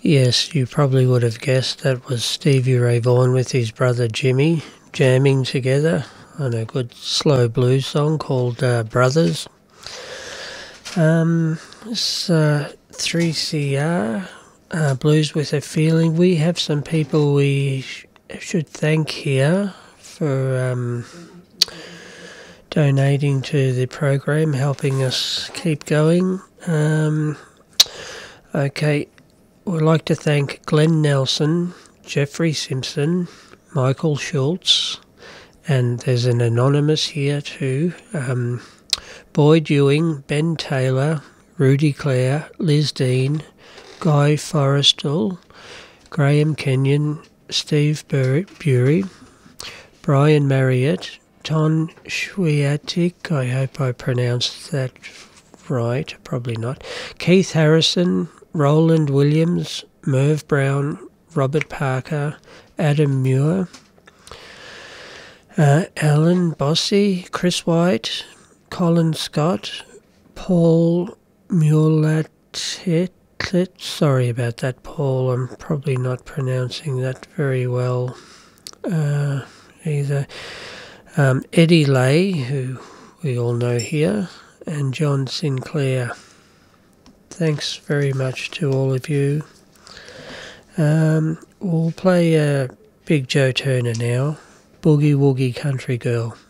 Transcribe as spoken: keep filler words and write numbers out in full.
Yes, you probably would have guessed that was Stevie Ray Vaughan with his brother Jimmy jamming together on a good slow blues song called uh, Brothers. Um, it's uh, three C R, uh, Blues with a Feeling. We have some people we sh- should thank here for um, donating to the program, helping us keep going. Um, okay, we'd like to thank Glenn Nelson, Jeffrey Simpson, Michael Schultz, and there's an anonymous here too. Um, Boyd Ewing, Ben Taylor, Rudy Clare, Liz Dean, Guy Forrestal, Graham Kenyon, Steve Bury, Brian Marriott, Ton Schwiatik, I hope I pronounced that right, probably not, Keith Harrison, Roland Williams, Merv Brown, Robert Parker, Adam Muir, uh, Alan Bossy, Chris White, Colin Scott, Paul Mulattet, sorry about that, Paul, I'm probably not pronouncing that very well uh, either, um, Eddie Lay, who we all know here, and John Sinclair. Thanks very much to all of you. Um, we'll play uh, Big Joe Turner now, Boogie Woogie Country Girl.